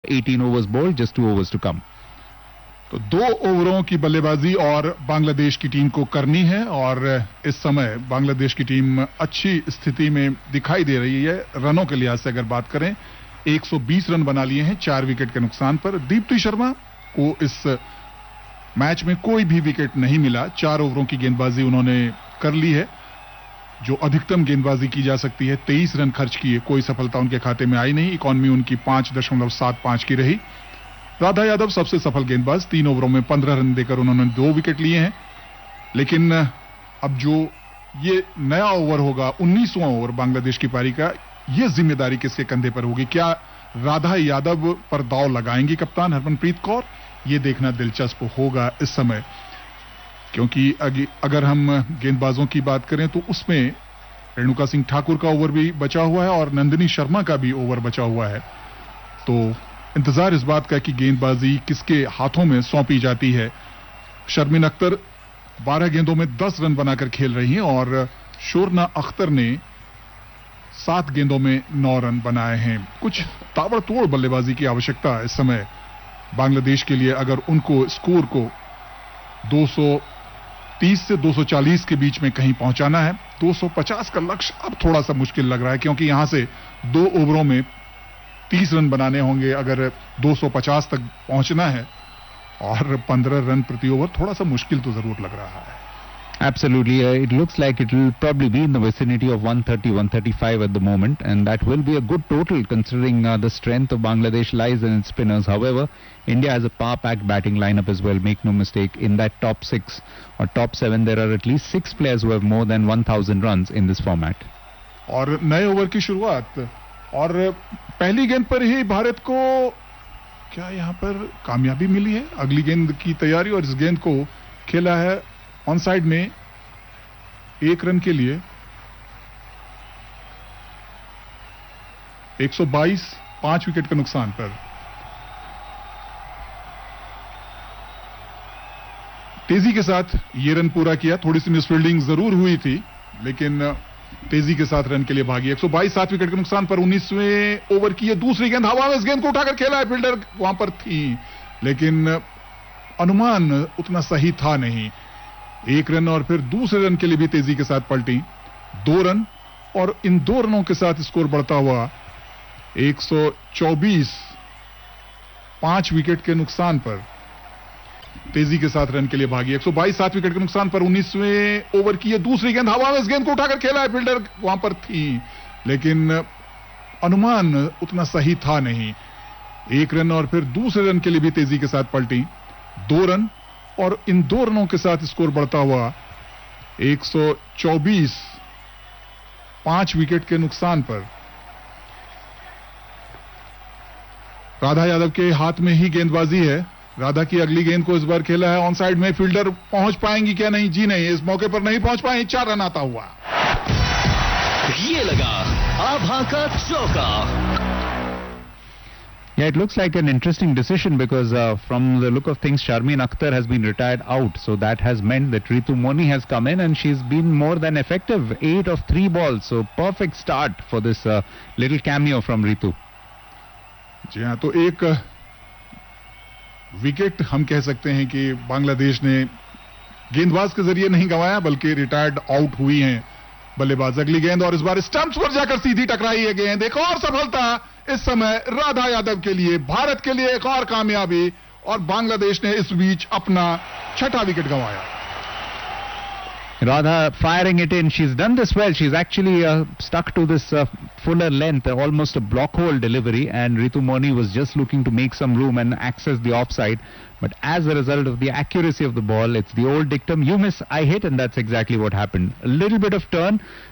18 overs bowled, just 2 overs to come. तो 2 ओवरों की बल्लेबाजी और बांग्लादेश की टीम को करनी है और इस समय बांग्लादेश की टीम अच्छी स्थिति में दिखाई दे रही है। रनों के लिहाज से अगर बात करें 120 रन बना लिए हैं 4 विकेट के नुकसान पर। दीप्ति शर्मा को इस मैच में कोई भी विकेट नहीं मिला। 4 ओवरों की गेंदबाजी उन्होंने कर ली है, जो अधिकतम गेंदबाजी की जा सकती है। 23 रन खर्च किए, कोई सफलता उनके खाते में आई नहीं। इकॉनमी उनकी 5.75 की रही। राधा यादव सबसे सफल गेंदबाज, 3 ओवरों में 15 रन देकर उन्होंने 2 विकेट लिए हैं। लेकिन अब जो ये नया ओवर होगा 19वां ओवर बांग्लादेश की पारी का, ये जिम्मेदारी किसके कंधे पर होगी? क्या राधा यादव पर दांव लगाएंगी कप्तान हरमनप्रीत कौर? ये देखना दिलचस्प होगा इस समय, क्योंकि अगर हम गेंदबाजों की बात करें तो उसमें रेणुका सिंह ठाकुर का ओवर भी बचा हुआ है और नंदिनी शर्मा का भी ओवर बचा हुआ है। तो इंतजार इस बात का कि गेंदबाजी किसके हाथों में सौंपी जाती है। शर्मीन अख्तर 12 गेंदों में 10 रन बनाकर खेल रही हैं और शोरना अख्तर ने 7 गेंदों में 9 रन बनाए हैं। कुछ ताबड़तोड़ बल्लेबाजी की आवश्यकता इस समय बांग्लादेश के लिए, अगर उनको स्कोर को 230 से 240 के बीच में कहीं पहुंचाना है। 250 का लक्ष्य अब थोड़ा सा मुश्किल लग रहा है, क्योंकि यहां से 2 ओवरों में 30 रन बनाने होंगे अगर 250 तक पहुंचना है, और 15 रन प्रति ओवर थोड़ा सा मुश्किल तो जरूर लग रहा है। Absolutely. It looks like it will probably be in the vicinity of 130, 135 at the moment, and that will be a good total considering the strength of Bangladesh lies in its spinners. However, India has a power-packed batting lineup as well, make no mistake. In that top 6 or top 7, there are at least 6 players who have more than 1,000 runs in this format. और नए over की शुरुआत, और पहली गेंद पर ही भारत को क्या यहां पर कामयाबी मिली है? अगली गेंद की तैयारी, और इस गेंद को खेला है ऑन साइड में 1 रन के लिए। 122, 5 विकेट के नुकसान पर। तेजी के साथ ये रन पूरा किया। थोड़ी सी मिसफील्डिंग जरूर हुई थी, लेकिन तेजी के साथ रन के लिए भागी। 122, 7 विकेट के नुकसान पर 19वें ओवर की ये दूसरी गेंद हवा में इस गेंद को उठाकर खेला है। फील्डर वहां पर थी, लेकिन अनुमान उतना सही था नहीं। 1 रन और फिर दूसरे रन के लिए भी तेजी के साथ पलटी। 2 रन, और इन 2 रनों के साथ स्कोर बढ़ता हुआ 124, 5 विकेट के नुकसान पर। तेजी के साथ रन के लिए भागी। 122, 7 विकेट के नुकसान पर 19वें ओवर की ये दूसरी गेंद हवा में इस गेंद को उठाकर खेला है। फील्डर वहां पर थी, लेकिन अनुमान उतना सही था नहीं। 1 रन और फिर दूसरे रन के लिए भी तेजी के साथ पलटी। 2 रन, और इन 2 रनों के साथ स्कोर बढ़ता हुआ 124, 5 विकेट के नुकसान पर। राधा यादव के हाथ में ही गेंदबाजी है। राधा की अगली गेंद को इस बार खेला है ऑन साइड में। फील्डर पहुंच पाएंगी क्या? नहीं जी नहीं, इस मौके पर नहीं पहुंच पाएंगे। 4 रन आता हुआ। ये लगा आभा का चौका। Yeah, it looks like an interesting decision because from the look of things, Sharmeen Akhtar has been retired out. So that has meant that Ritu Moni has come in and she's been more than effective. 8 of 3 balls. So perfect start for this little cameo from Ritu. जी हाँ, तो एक wicket हम कह सकते हैं कि बांग्लादेश ने गेंदबाज के जरिए नहीं गंवाया, बल्कि रिटायर्ड आउट हुई हैं बल्लेबाज। अगली गेंद, और इस बार स्टंप्स पर जाकर सीधी टकराई है गेंद। एक और सफलता इस समय राधा यादव के लिए, भारत के लिए एक और कामयाबी, और बांग्लादेश ने इस बीच अपना 6ठा विकेट गंवाया। Radha firing it in. She's done this well. She's actually stuck to this fuller length, almost a block hole delivery, and Ritu Moni was just looking to make some room and access the offside. But as a result of the accuracy of the ball, it's the old dictum, you miss, I hit, and that's exactly what happened. A little bit of turn,